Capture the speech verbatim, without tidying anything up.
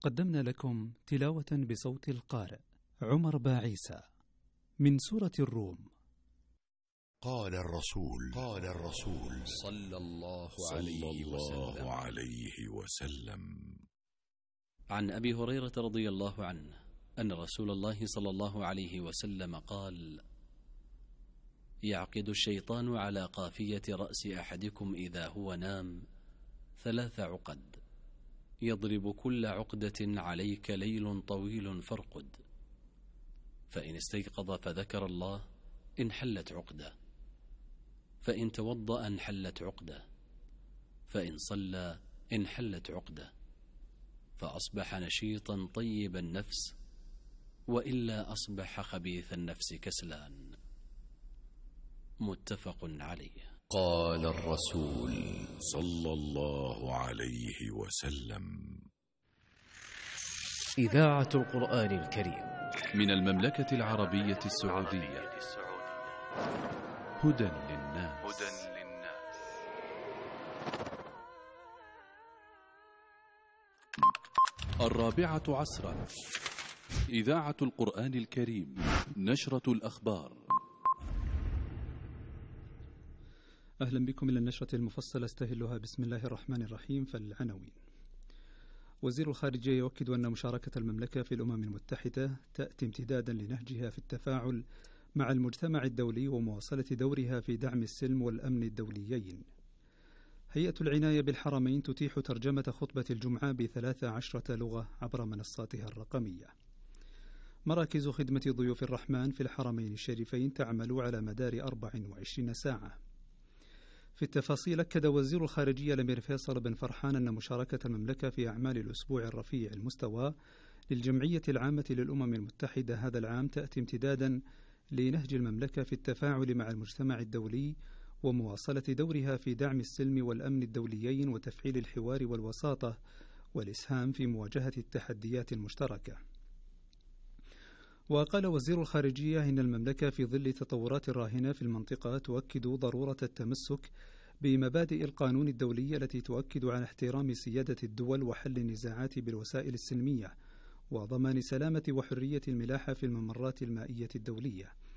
قدمنا لكم تلاوة بصوت القارئ عمر باعيسى من سورة الروم. قال الرسول قال الرسول صلى الله, صلى عليه, الله وسلم عليه وسلم عن أبي هريرة رضي الله عنه أن رسول الله صلى الله عليه وسلم قال: يعقد الشيطان على قافية رأس أحدكم إذا هو نام ثلاث عقد، يضرب كل عقدة عليك ليل طويل فارقد، فإن استيقظ فذكر الله انحلت عقدة، فإن توضأ انحلت عقدة، فإن صلى انحلت عقدة، فأصبح نشيطا طيب النفس، وإلا أصبح خبيث النفس كسلان. متفق عليه. قال الرسول صلى الله عليه وسلم. إذاعة القرآن الكريم من المملكة العربية السعودية. هدى للناس. الرابعة عصرا. إذاعة القرآن الكريم. نشرة الأخبار. أهلا بكم إلى النشرة المفصلة استهلها بسم الله الرحمن الرحيم. فالعناوين: وزير الخارجية يؤكد أن مشاركة المملكة في الأمم المتحدة تأتي امتدادا لنهجها في التفاعل مع المجتمع الدولي ومواصلة دورها في دعم السلم والأمن الدوليين. هيئة العناية بالحرمين تتيح ترجمة خطبة الجمعة بثلاث عشرة لغة عبر منصاتها الرقمية. مراكز خدمة ضيوف الرحمن في الحرمين الشريفين تعمل على مدار أربع وعشرين ساعة. في التفاصيل، أكد وزير الخارجية الأمير فيصل بن فرحان أن مشاركة المملكة في أعمال الأسبوع الرفيع المستوى للجمعية العامة للأمم المتحدة هذا العام تأتي امتدادا لنهج المملكة في التفاعل مع المجتمع الدولي ومواصلة دورها في دعم السلم والأمن الدوليين وتفعيل الحوار والوساطة والإسهام في مواجهة التحديات المشتركة. وقال وزير الخارجية إن المملكة في ظل تطورات راهنة في المنطقة تؤكد ضرورة التمسك بمبادئ القانون الدولي التي تؤكد على احترام سيادة الدول وحل النزاعات بالوسائل السلمية وضمان سلامة وحرية الملاحة في الممرات المائية الدولية،